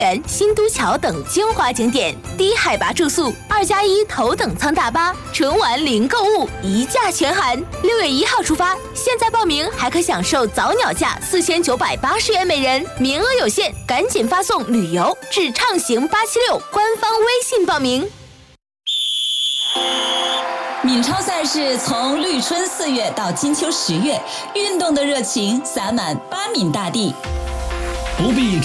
园、新都桥等精华景点，低海拔住宿，2+1头等舱大巴，纯玩零购物，一价全含。6月1号出发，现在报名还可享受早鸟价4980元每人，名额有限，赶紧发送旅游至畅行876官方微信报名。 闽超赛事从绿春4月到金秋10月，运动的热情洒满巴闽大地。 不必